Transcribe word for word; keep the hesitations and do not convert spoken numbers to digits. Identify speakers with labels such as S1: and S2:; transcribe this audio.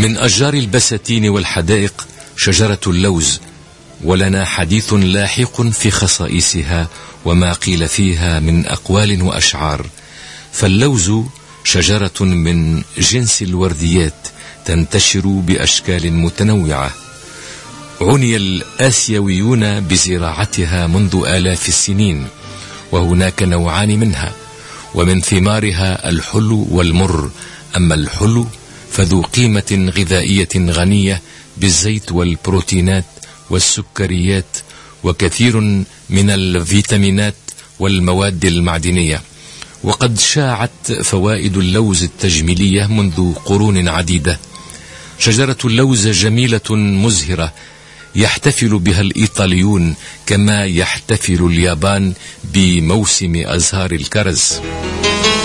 S1: من أشجار البساتين والحدائق شجرة اللوز، ولنا حديث لاحق في خصائصها وما قيل فيها من أقوال وأشعار. فاللوز شجرة من جنس الورديات تنتشر بأشكال متنوعة. عني الآسيويون بزراعتها منذ آلاف السنين، وهناك نوعان منها، ومن ثمارها الحلو والمر. أما الحلو فذو قيمة غذائية غنية بالزيت والبروتينات والسكريات وكثير من الفيتامينات والمواد المعدنية. وقد شاعت فوائد اللوز التجميلية منذ قرون عديدة. شجرة اللوز جميلة مزهرة يحتفل بها الإيطاليون كما يحتفل اليابان بموسم أزهار الكرز.